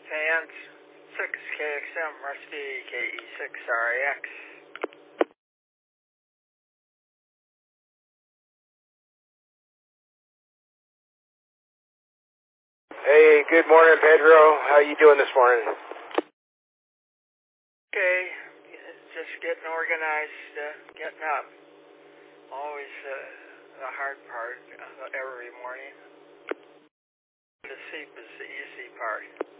Fans 6KXM, Rusty KE6RAX. Hey, good morning, Pedro. How you doing this morning? Okay, just getting organized, getting up. Always the hard part every morning. The sleep is the easy part.